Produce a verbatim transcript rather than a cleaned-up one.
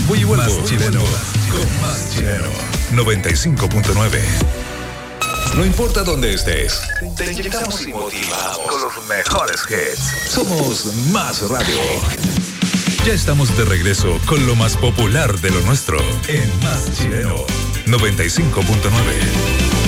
Voy y vuelvo. Más chileno, con más chileno. noventa y cinco punto nueve. No importa dónde estés, te inyectamos y motivamos con los mejores hits. Somos Más Radio. Ya estamos de regreso con lo más popular de lo nuestro en Más Chileno noventa y cinco punto nueve.